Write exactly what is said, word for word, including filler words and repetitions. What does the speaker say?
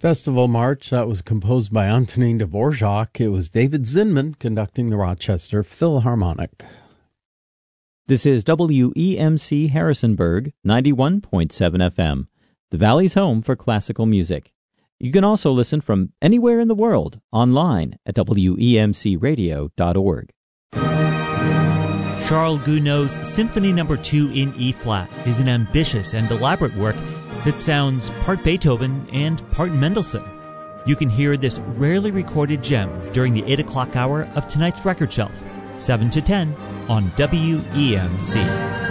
Festival March, that was composed by Antonin Dvorak. It was David Zinman conducting the Rochester Philharmonic. This is W E M C Harrisonburg, ninety-one point seven F M, the Valley's home for classical music. You can also listen from anywhere in the world online at W E M C radio dot org. Charles Gounod's Symphony Number two in E-flat is an ambitious and elaborate work that sounds part Beethoven and part Mendelssohn. You can hear this rarely recorded gem during the eight o'clock hour of tonight's Record Shelf, seven to ten on W E M C.